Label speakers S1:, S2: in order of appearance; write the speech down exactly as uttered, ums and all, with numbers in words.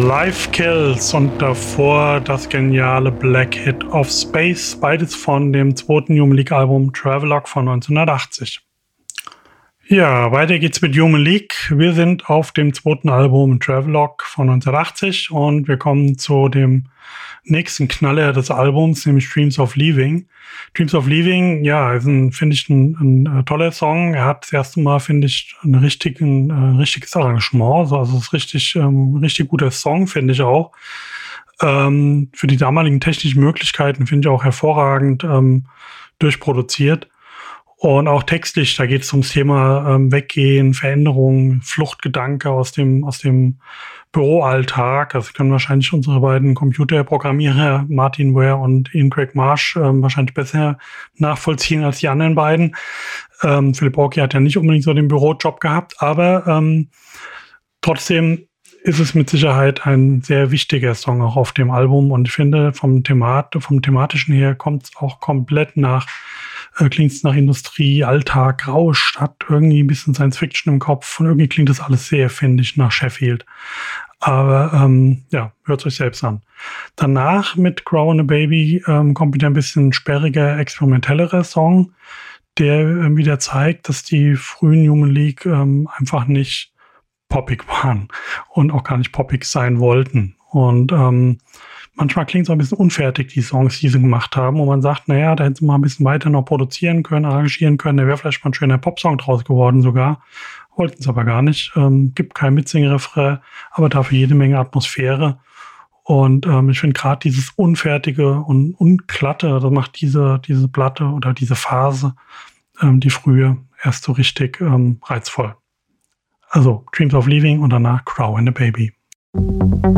S1: Live Kills und davor das geniale Black Hit of Space, beides von dem zweiten Human League Album Travelogue von neunzehnhundertachtzig. Ja, weiter geht's mit Human League. Wir sind auf dem zweiten Album Travelogue von neunzehnhundertachtzig und wir kommen zu dem nächsten Knaller des Albums, nämlich Dreams of Leaving. Dreams of Leaving, ja, ist ein, finde ich, ein, ein, ein toller Song. Er hat das erste Mal, finde ich, ein, richtigen, ein richtiges Arrangement. Also es ist richtig, ähm, richtig guter Song, finde ich auch. Ähm, für die damaligen technischen Möglichkeiten finde ich auch hervorragend ähm, durchproduziert. Und auch textlich, da geht es ums Thema ähm, Weggehen, Veränderungen, Fluchtgedanke aus dem aus dem Büroalltag. Das können wahrscheinlich unsere beiden Computerprogrammierer Martin Ware und Ian Craig Marsh ähm, wahrscheinlich besser nachvollziehen als die anderen beiden. Ähm, Philipp Oakey hat ja nicht unbedingt so den Bürojob gehabt, aber ähm, trotzdem ist es mit Sicherheit ein sehr wichtiger Song auch auf dem Album. Und ich finde, vom Themat, vom thematischen her kommt es auch komplett nach Äh, klingt es nach Industrie, Alltag, graue Stadt, irgendwie ein bisschen Science Fiction im Kopf und irgendwie klingt das alles sehr, finde ich, nach Sheffield. Aber ähm, ja, hört es euch selbst an. Danach mit Crow and a Baby ähm, kommt wieder ein bisschen sperriger, experimentellerer Song, der äh, wieder zeigt, dass die frühen Human League ähm, einfach nicht poppig waren und auch gar nicht poppig sein wollten. Und ähm, manchmal klingt es auch ein bisschen unfertig, die Songs, die sie gemacht haben, wo man sagt, naja, da hätten sie mal ein bisschen weiter noch produzieren können, arrangieren können, da wäre vielleicht mal ein schöner Popsong draus geworden sogar. Wollten es aber gar nicht. Ähm, gibt kein Mitsing-Refrain, aber dafür jede Menge Atmosphäre. Und ähm, ich finde gerade dieses Unfertige und Unglatte, das macht diese, diese Platte oder diese Phase, ähm, die frühe, erst so richtig ähm, reizvoll. Also Dreams of Leaving und danach Crow and a Baby.